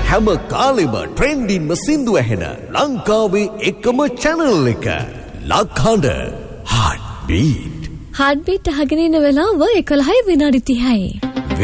හැම කාලෙම ට්‍රෙන්ඩින්ම සින්දු ඇහෙන ලංකාවේ එකම channel එක. ලක්හඬ Heartbeat. Heartbeat අහගෙන ඉන්න වෙලාව 11 විනාඩි 30යි.